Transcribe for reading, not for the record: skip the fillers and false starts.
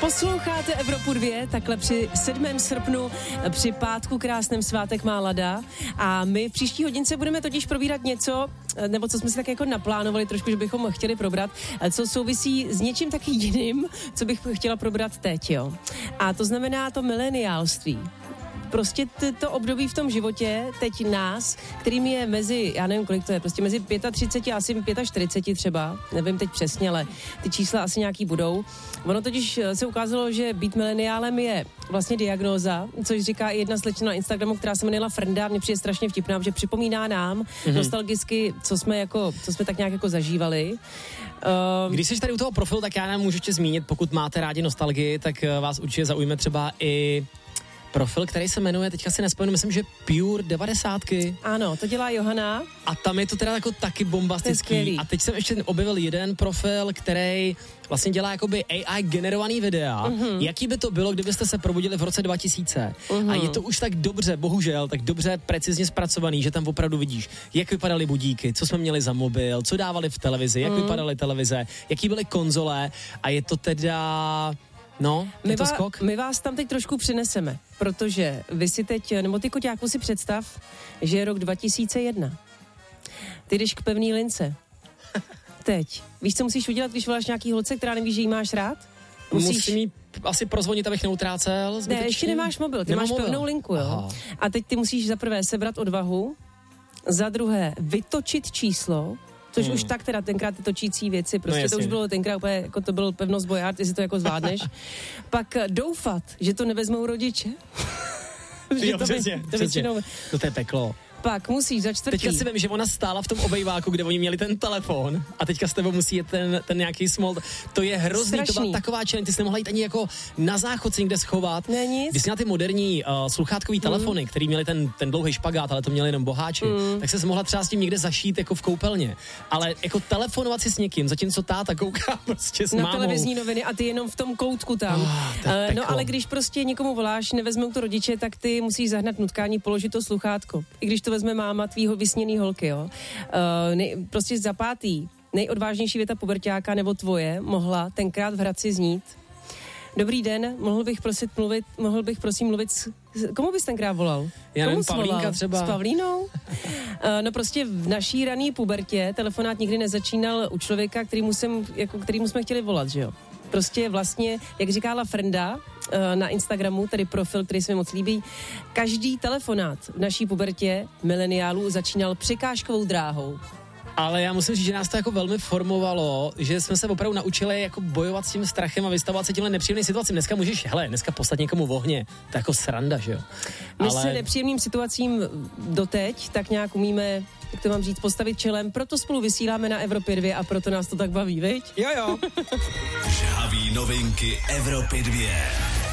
Posloucháte Evropu 2, takhle při 7. srpnu, při pátku krásném svátek má Lada a my v příští hodince budeme totiž probírat něco, nebo co jsme si tak jako naplánovali trošku, že bychom chtěli probrat, co souvisí s něčím taky jiným, co bych chtěla probrat teď, jo. A to znamená to mileniálství. Prostě to období v tom životě, teď nás, kterým je mezi, já nevím, kolik to je, prostě mezi 35 a asi 45 třeba, nevím teď přesně, ale ty čísla asi nějaký budou. Ono totiž se ukázalo, že být mileniálem je vlastně diagnóza, což říká i jedna slečna na Instagramu, která se jmenila Frnda, mně přijde strašně vtipná, že připomíná nám nostalgicky, co jsme tak nějak jako zažívali. Když jsi tady u toho profilu, tak já nám můžu ještě zmínit, pokud máte rádi nostalgii, tak vás určitě zaujme třeba i profil, který se jmenuje, teďka si nespomenu, myslím, že Pure 90. Ano, to dělá Johana. A tam je to teda jako taky bombastický. A teď jsem ještě objevil jeden profil, který vlastně dělá jakoby AI generovaný videa. Jaký by to bylo, kdybyste se probudili v roce 2000? A je to už tak dobře, bohužel, tak dobře precizně zpracovaný, že tam opravdu vidíš, jak vypadaly budíky, co jsme měli za mobil, co dávali v televizi, jak vypadaly televize, jaký byly konzole a je to teda... No, je to skok? My vás tam teď trošku přineseme, protože vy si teď, nebo ty koťáku si představ, že je rok 2001. Ty jdeš k pevný lince. Teď. Víš, co musíš udělat, když voláš nějaký holce, která nevíš, že jí máš rád? Musím jí asi prozvonit, abych neutrácel zbytečně. Ne, ještě nemáš mobil, ty máš pevnou linku, jo. Aha. A teď ty musíš za prvé sebrat odvahu, za druhé vytočit číslo, což už tak teda tenkrát ty točící věci, prostě no to už bylo tenkrát úplně, jako to byl pevnost bojard, jestli to jako zvládneš. Pak doufat, že to nevezmou rodiče. Jo, přesně. To je peklo. Pak musíš za čtvrtý. Teďka si vím, že ona stála v tom obejváku, kde oni měli ten telefon a teďka s tebou musí jít ten nějaký small. To je hrozný, strašný. To byla taková challenge, ty jsi nemohla jít ani jako na záchod si někde schovat. Ne, nic. Když jsi měla ty moderní sluchátkový telefony, který měli ten dlouhý špagát, ale to měli jenom boháči, tak se mohla třeba s tím někde zašít jako v koupelně. Ale jako telefonovat si s někým, zatímco táta kouká prostě s mámou. Na televizní noviny a ty jenom v tom koutku tam. No ale když prostě někomu voláš, nevezmou to rodiče, tak ty musíš zahnat nutkání, položit to sluchátko. I když to vezme máma tvýho vysněný holky, jo. Prostě za pátý, nejodvážnější věta puberťáka nebo tvoje mohla tenkrát v Hradci znít. Dobrý den, mohl bych prosím mluvit s... Komu bys tenkrát volal? Já nevím, Pavlínka třeba. S Pavlínou? No prostě v naší rané pubertě telefonát nikdy nezačínal u člověka, kterýmu jsme chtěli volat, že jo. Prostě vlastně, jak říkala Frnda na Instagramu, tady profil, který se mi moc líbí, každý telefonát v naší pubertě mileniálů začínal překážkovou dráhou. Ale já musím říct, že nás to jako velmi formovalo, že jsme se opravdu naučili jako bojovat s tím strachem a vystavovat se tímhle nepříjemným situacím. Dneska poslat někomu v ohně, to je jako sranda, že jo? My se nepříjemným situacím doteď tak nějak umíme, jak to mám říct, postavit čelem, proto spolu vysíláme na Evropě 2 a proto nás to tak baví, viď? Jo. Žhaví novinky Evropy 2.